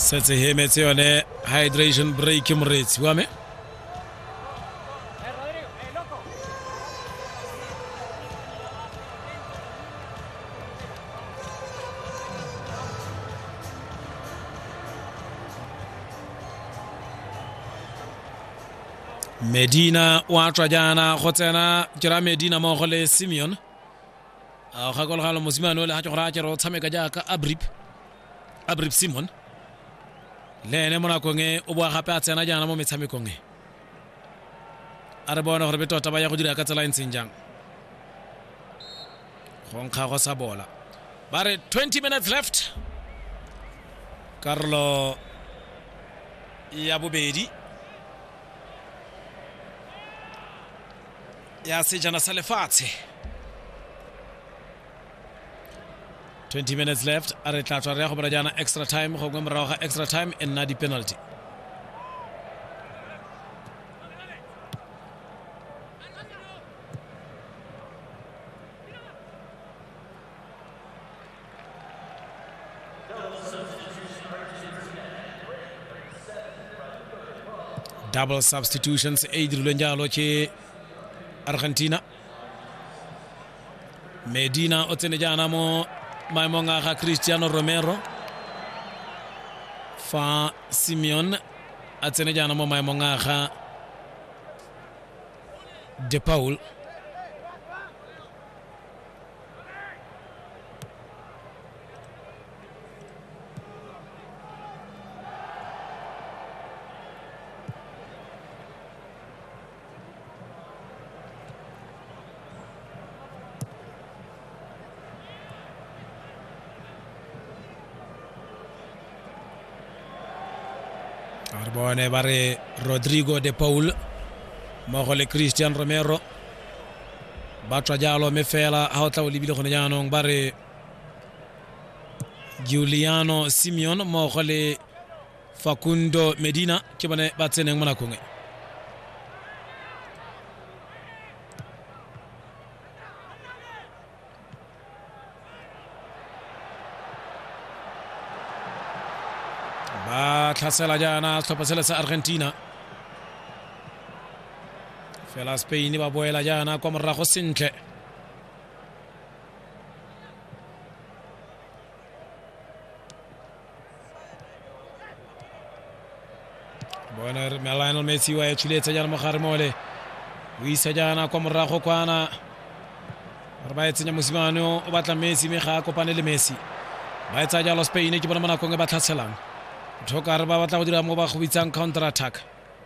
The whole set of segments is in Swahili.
setse hemetse yone hydration break moretsi wa me Medina wa trajana khotsena kira Medina mo gole Simeon a khagol khalo musimano le ha tshora tshero tshameka jaka Abrip Simon lene mona konge o bua gape a tsena jana mo metshamekong e are bona gore betota ba ya go dira ka tsela intsinjang khonkga go sa bola bare 20 minutes left Carlo ya bobedi ya sejana sa lefatshe 20 minutes left are tla tswa re go bra jana extra time go ngwe ga extra time and na di penalty double substitutions Adriel Njalo che Argentina Medina otsene jana mo maimonga ga Cristiano Romero fa Simeon atsene jana mo maimonga ga De Paul Arbone bare Rodrigo De Paul mogole Cristian Romero batwa jalo me fela ha o tla o libile gone jaanong bare Giuliano Simeon mogole Facundo Medina ke bone ba tseneng mona kongwe tlhasela jana tlhopha sa Argentina fela Spain ba boela jana kwa morago sentle bona Lionel Messi wa etshiletse jana mogare mole o isa jana kwa morago kwana re ba etsenya mosimano o batla Messi me ga kopane le Messi ba etsa jalo Spain ke bona mona kongwe ba tlhaselang Thoka re ba batla go dira mo ba go bitsang counter attack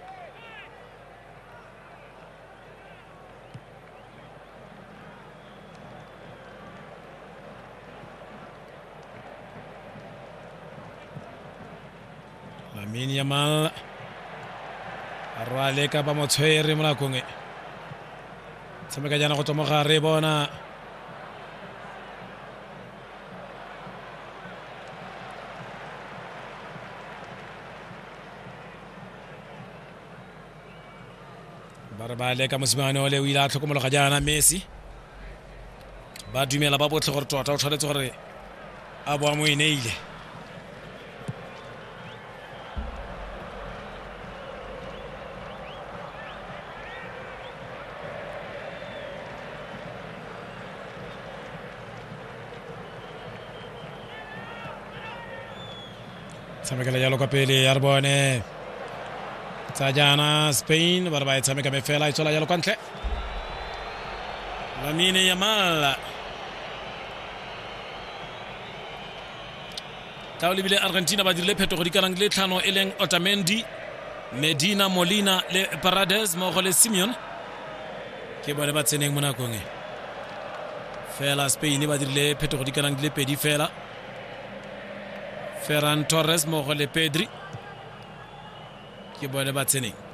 Lamine Yamal arwale ka ba motshwere mo nakong e tshameka jana go tomoga re bona ba le ka mosimane ole o ile a tlhokomologa jana Messi ba dumela ba botle gore tota o tshwanetse gore a bo mo ineile tshamekela jalo ka pele Arbone Sajana Spain barba itsameka me fela itsola jalo kantle Lamine Yamal taoli bile Argentina ba dirile phetogo di karang le tlhano eleng Otamendi Medina Molina le Paredes mo go le Simeon ke bone ba tseneng mo nakong e fela Spain ba dirile phetogo di karang le pedi fela Ferran Torres mo go le Pedri ke bone ba tseneng